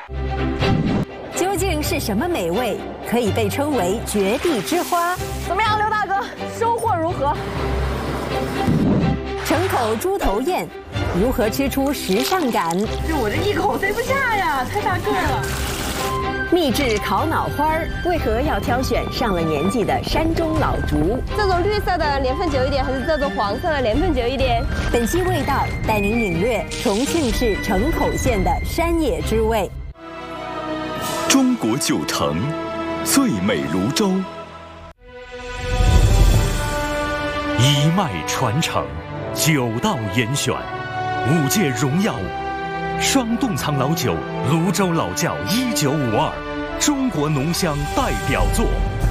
究竟是什么美味可以被称为绝地之花？ 怎么样，刘大哥，收获如何？ 城口猪头宴，如何吃出时尚感？ 就我这一口塞不下呀，太大个了。 秘制烤脑花儿，为何要挑选上了年纪的山中老竹？ 这种绿色的年份久一点，还是这种黄色的年份久一点？ 本期味道带您领略重庆市城口县的山野之味。 中国酒城，最美泸州。 一脉传承，9道严选，5届荣耀双洞藏老酒泸州老窖1952，中国浓香代表作。